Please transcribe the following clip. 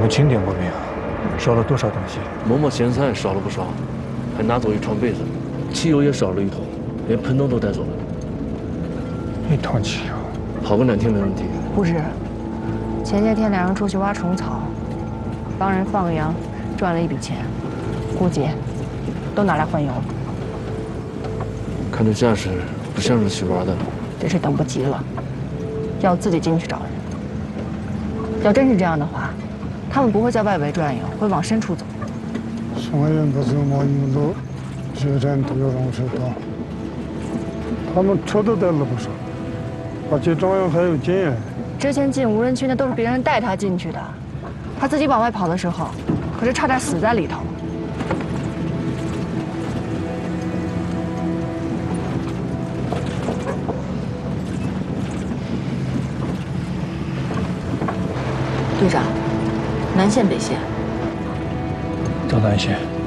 们清点过没有？少了多少东西？ 某某咸菜少了不少，还拿走一床被子，汽油也少了1桶，连盆灯都带走了。 1桶汽油， 跑个2天没问题。 不是，前些天2人出去挖虫草，帮人放羊，赚了一笔钱，估计都拿来换油。 看这架势，不像是去玩的。 真是等不及了，要自己进去找人。要真是这样的话，他们不会在外围转悠，会往深处走。 宋海员不是往一路决战都要让车道，他们车都带了不少，而且张扬还有经验。 之前进无人区那都是别人带他进去的，他自己往外跑的时候，可是差点死在里头。队长，南线北线？ 走南线。